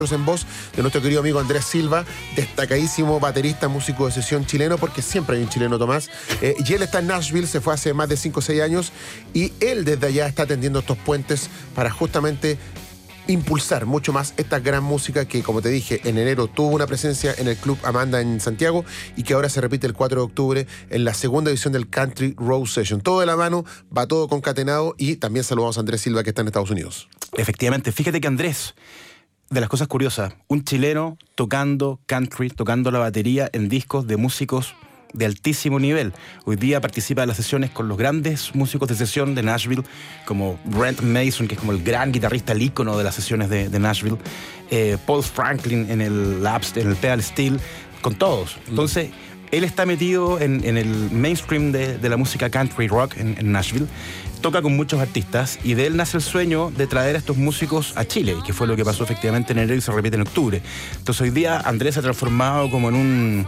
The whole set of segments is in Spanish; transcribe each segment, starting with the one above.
en voz de nuestro querido amigo Andrés Silva, destacadísimo baterista, músico de sesión chileno, porque siempre hay un chileno, Tomás. Y él está en Nashville, se fue hace más de 5 o 6 años, y él desde allá está tendiendo estos puentes para justamente impulsar mucho más esta gran música que, como te dije, en enero tuvo una presencia en el Club Amanda en Santiago y que ahora se repite el 4 de octubre en la segunda edición del Country Road Session. Todo de la mano, va todo concatenado, y también saludamos a Andrés Silva, que está en Estados Unidos. Efectivamente, fíjate que Andrés, de las cosas curiosas, un chileno tocando country, tocando la batería en discos de músicos de altísimo nivel. Hoy día participa de las sesiones con los grandes músicos de sesión de Nashville, como Brent Mason, que es como el gran guitarrista, el ícono de las sesiones de Nashville, Paul Franklin en el pedal steel, con todos. Entonces, él está metido en el mainstream de la música country rock en Nashville. Toca con muchos artistas y de él nace el sueño de traer a estos músicos a Chile, que fue lo que pasó efectivamente en enero y se repite en octubre. Entonces hoy día Andrés se ha transformado como en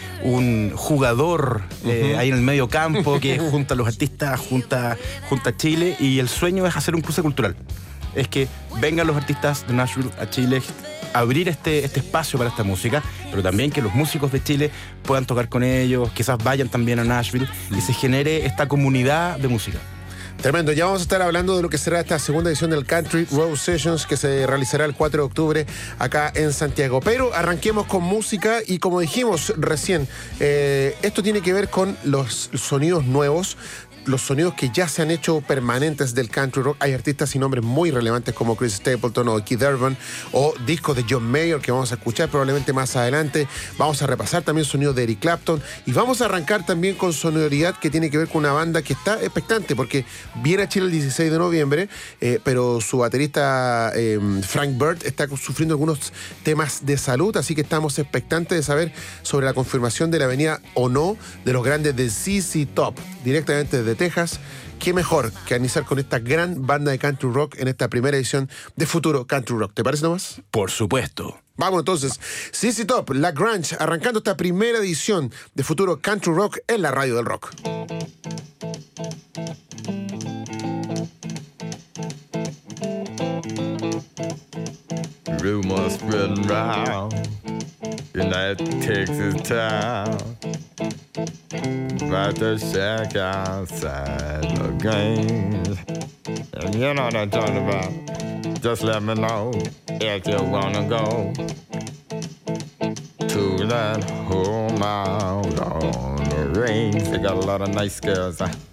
un jugador ahí en el medio campo que junta a los artistas, junta a Chile, y el sueño es hacer un cruce cultural. Es que vengan los artistas de Nashville a Chile, abrir este espacio para esta música, pero también que los músicos de Chile puedan tocar con ellos, quizás vayan también a Nashville y se genere esta comunidad de música. Tremendo, ya vamos a estar hablando de lo que será esta segunda edición del Country Road Sessions, que se realizará el 4 de octubre acá en Santiago. Pero arranquemos con música y, como dijimos recién, esto tiene que ver con los sonidos nuevos, los sonidos que ya se han hecho permanentes del country rock. Hay artistas y nombres muy relevantes como Chris Stapleton o Keith Urban, o discos de John Mayer que vamos a escuchar probablemente más adelante. Vamos a repasar también sonidos de Eric Clapton, y vamos a arrancar también con sonoridad que tiene que ver con una banda que está expectante porque viene a Chile el 16 de noviembre, pero su baterista Frank Bird está sufriendo algunos temas de salud, así que estamos expectantes de saber sobre la confirmación de la venida o no de los grandes de ZZ Top, directamente desde Texas. Qué mejor que iniciar con esta gran banda de country rock en esta primera edición de Futuro Country Rock. ¿Te parece, nomás? Por supuesto. Vamos entonces, ZZ Top, La Grange, arrancando esta primera edición de Futuro Country Rock en la radio del rock. Rumors spreading round in that Texas town about the shack outside the Grange. And you know what I'm talking about. Just let me know if you wanna go to that home out on the range. They got a lot of nice girls.